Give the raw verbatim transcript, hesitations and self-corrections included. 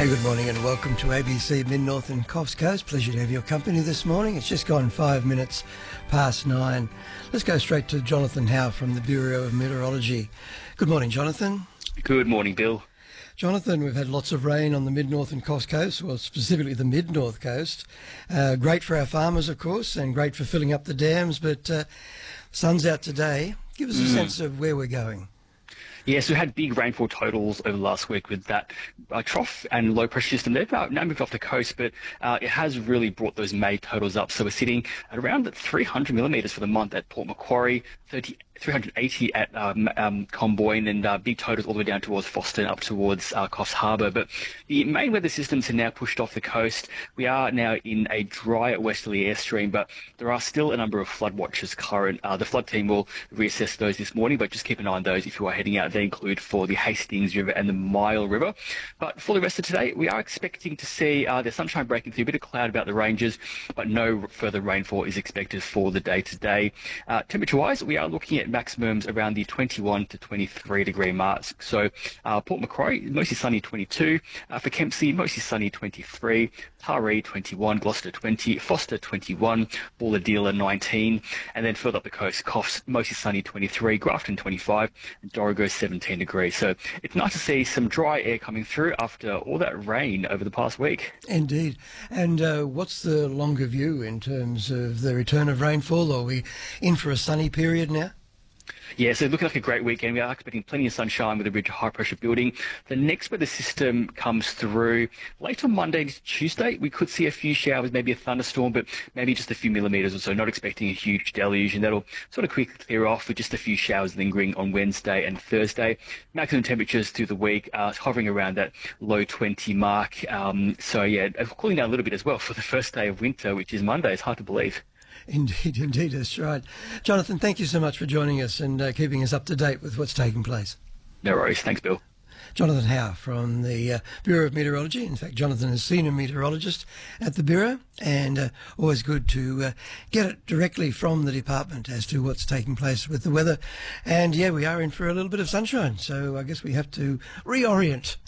Hey, good morning and welcome to A B C Mid-North and Coffs Coast. Pleasure to have your company this morning. It's just gone five minutes past nine. Let's go straight to Jonathan Howe from the Bureau of Meteorology. Good morning, Jonathan. Good morning, Bill. Jonathan, we've had lots of rain on the Mid-North and Coffs Coast, well, specifically the Mid-North Coast. Uh, great for our farmers, of course, and great for filling up the dams, but uh, sun's out today. Give us a mm. sense of where we're going. Yes, we had big rainfall totals over last week with that uh, trough and low pressure system. They've now, now moved off the coast, but uh, it has really brought those May totals up. So we're sitting at around three hundred millimetres for the month at Port Macquarie, thirty, three hundred eighty at um, um, Comboyne, and uh, big totals all the way down towards Foston, up towards uh, Coffs Harbour. But the main weather systems are now pushed off the coast. We are now in a dry westerly airstream, but there are still a number of flood watches current. Uh, the flood team will reassess those this morning, but just keep an eye on those if you are heading out. They include for the Hastings River and the Mile River. But for the rest of today, we are expecting to see uh, the sunshine breaking through, a bit of cloud about the ranges, but no further rainfall is expected for the day today. Uh, temperature-wise, we are looking at maximums around the twenty-one to twenty-three degree marks. So uh, Port Macquarie, mostly sunny, twenty-two. Uh, for Kempsey, mostly sunny, twenty-three. Taree, twenty-one. Gloucester, twenty. Foster, twenty-one. Bulahdelah, nineteen. And then further up the coast, Coffs, mostly sunny, twenty-three. Grafton, twenty-five. And Dorrigo, seventeen degrees. So it's nice to see some dry air coming through after all that rain over the past week. Indeed. And uh, what's the longer view in terms of the return of rainfall? Are we in for a sunny period now? Yeah, so looking like a great weekend. We are expecting plenty of sunshine with a ridge of high pressure building. The next weather system comes through late on Monday to Tuesday. We could see a few showers, maybe a thunderstorm, but maybe just a few millimetres or so. Not expecting a huge deluge, and that'll sort of quickly clear off with just a few showers lingering on Wednesday and Thursday. Maximum temperatures through the week are hovering around that low twenty mark. Um, so yeah, cooling down a little bit as well for the first day of winter, which is Monday. It's hard to believe. Indeed, indeed, that's right. Jonathan, thank you so much for joining us and uh, keeping us up to date with what's taking place. No worries. Thanks, Bill. Jonathan Howe from the uh, Bureau of Meteorology. In fact, Jonathan is senior meteorologist at the Bureau, and uh, always good to uh, get it directly from the department as to what's taking place with the weather. And yeah, we are in for a little bit of sunshine, so I guess we have to reorient